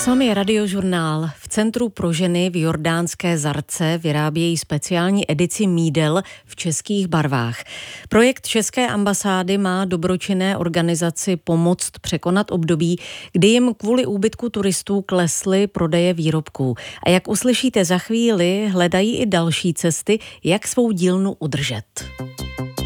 S vámi je Radiožurnál. V Centru pro ženy v jordánské Zarce vyrábějí speciální edici mídel v českých barvách. Projekt České ambasády má dobročinné organizaci pomoct překonat období, kdy jim kvůli úbytku turistů klesly prodeje výrobků. A jak uslyšíte za chvíli, hledají i další cesty, jak svou dílnu udržet.